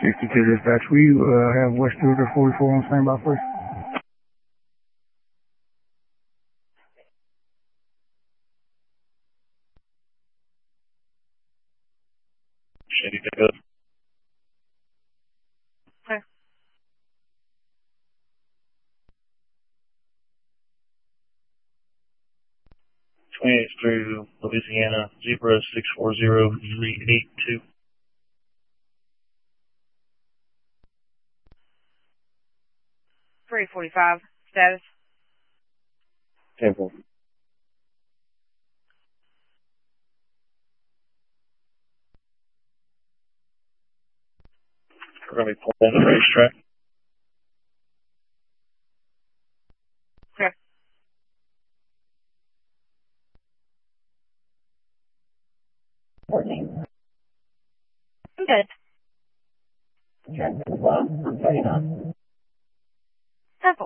62 dispatch, we have West Georgia 44 on standby, please. Shady pickup. Okay. 28th through Louisiana, Zebra 640-382. 345, status. Temple. We're going to be pulling the racetrack. Okay. I'm good. Simple.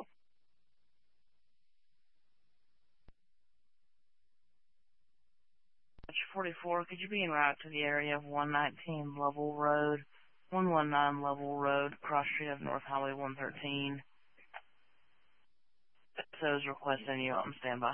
44, could you be en route to the area of 119 Level Road, 119 Level Road, cross street of North Highway 113? So is requesting you on standby.